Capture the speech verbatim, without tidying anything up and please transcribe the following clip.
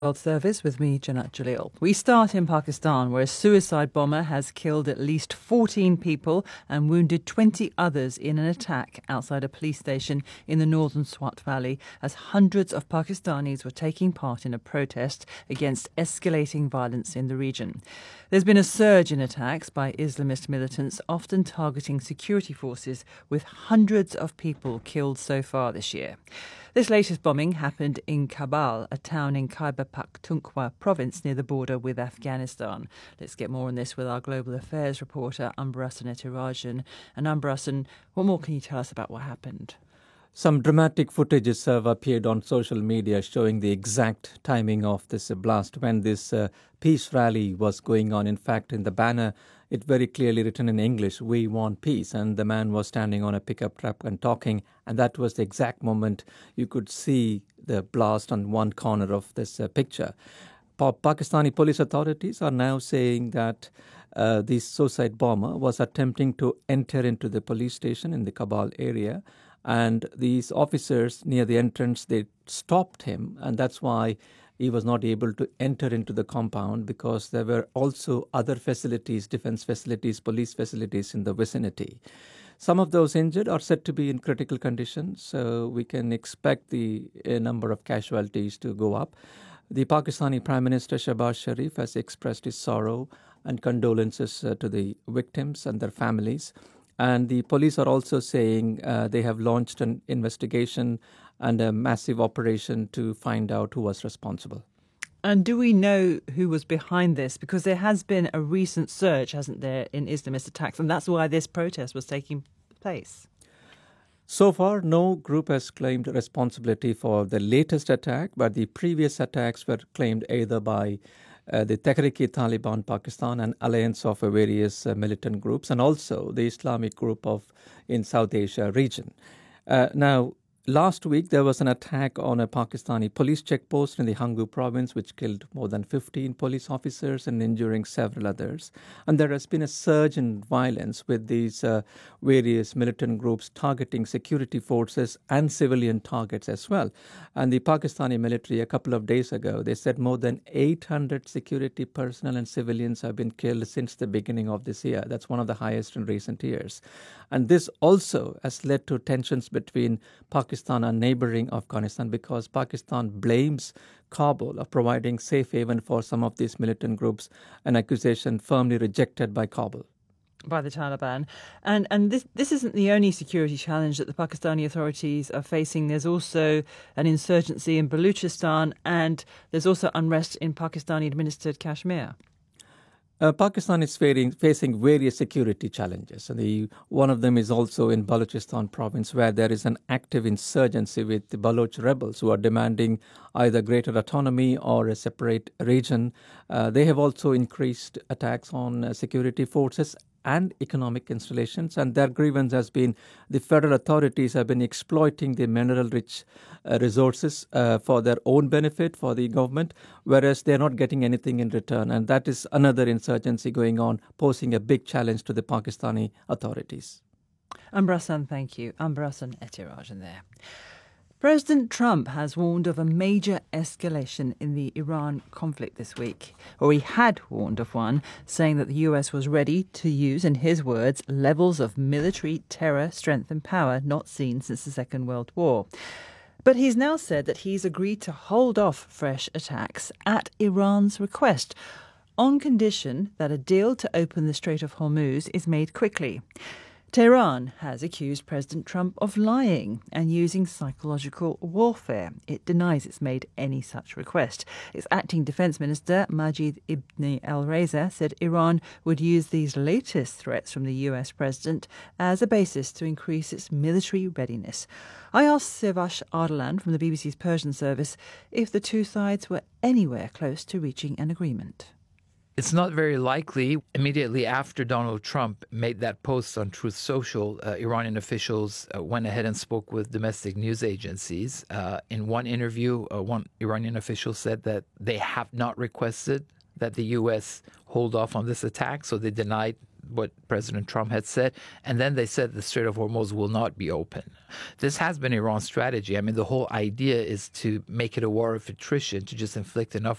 World Service with me, Janat Jalil. We start in Pakistan, where a suicide bomber has killed at least fourteen people and wounded twenty others in an attack outside a police station in the northern Swat Valley, as hundreds of Pakistanis were taking part in a protest against escalating violence in the region. There's been a surge in attacks by Islamist militants, often targeting security forces, with hundreds of people killed so far this year. This latest bombing happened in Kabul, a town in Khyber Pakhtunkhwa province near the border with Afghanistan. Let's get more on this with our global affairs reporter, Ambarasan Etirajan. And Ambarasan, what more can you tell us about what happened? Some dramatic footages have appeared on social media showing the exact timing of this blast when this uh, peace rally was going on. In fact, in the banner, it very clearly written in English, "We want peace." And the man was standing on a pickup truck and talking. And that was the exact moment you could see the blast on one corner of this uh, picture. Pa- Pakistani police authorities are now saying that uh, the suicide bomber was attempting to enter into the police station in the Kabul area. And these officers near the entrance, they stopped him. And that's why he was not able to enter into the compound, because there were also other facilities, defense facilities, police facilities in the vicinity. Some of those injured are said to be in critical condition, so we can expect the uh, number of casualties to go up. The Pakistani Prime Minister Shehbaz Sharif has expressed his sorrow and condolences uh, to the victims and their families. And the police are also saying uh, they have launched an investigation and a massive operation to find out who was responsible. And do we know who was behind this? Because there has been a recent surge, hasn't there, in Islamist attacks, and that's why this protest was taking place. So far, no group has claimed responsibility for the latest attack, but the previous attacks were claimed either by uh, the Tehrik-e-Taliban Pakistan, an alliance of uh, various uh, militant groups, and also the Islamic group of in South Asia region. Uh, now, Last week, there was an attack on a Pakistani police checkpost in the Hangu province, which killed more than fifteen police officers and injuring several others. And there has been a surge in violence with these uh, various militant groups targeting security forces and civilian targets as well. And the Pakistani military, a couple of days ago, they said more than eight hundred security personnel and civilians have been killed since the beginning of this year. That's one of the highest in recent years. And this also has led to tensions between Pakistan Pakistan and neighboring Afghanistan, because Pakistan blames Kabul of providing safe haven for some of these militant groups, an accusation firmly rejected by Kabul. By the Taliban. And and this this isn't the only security challenge that the Pakistani authorities are facing. There's also an insurgency in Baluchistan, and there's also unrest in Pakistani-administered Kashmir. Uh, Pakistan is facing, facing various security challenges. And the, one of them is also in Balochistan province, where there is an active insurgency with the Baloch rebels who are demanding either greater autonomy or a separate region. Uh, they have also increased attacks on uh, security forces and economic installations, and their grievance has been the federal authorities have been exploiting the mineral-rich uh, resources uh, for their own benefit, for the government, whereas they're not getting anything in return. And that is another insurgency going on, posing a big challenge to the Pakistani authorities. Ambarasan, thank you. Ambarasan Etirajan there. President Trump has warned of a major escalation in the Iran conflict this week, or he had warned of one, saying that the U S was ready to use, in his words, levels of military terror, strength and power not seen since the Second World War. But he's now said that he's agreed to hold off fresh attacks at Iran's request, on condition that a deal to open the Strait of Hormuz is made quickly. Tehran has accused President Trump of lying and using psychological warfare. It denies it's made any such request. Its acting defense minister, Majid Ibn al-Reza, said Iran would use these latest threats from the U S president as a basis to increase its military readiness. I asked Sivash Ardalan from the B B C's Persian service if the two sides were anywhere close to reaching an agreement. It's not very likely. Immediately after Donald Trump made that post on Truth Social, uh, Iranian officials uh, went ahead and spoke with domestic news agencies. Uh, in one interview, uh, one Iranian official said that they have not requested that the U S hold off on this attack, so they denied what President Trump had said. And then they said the Strait of Hormuz will not be open. This has been Iran's strategy. I mean, the whole idea is to make it a war of attrition, to just inflict enough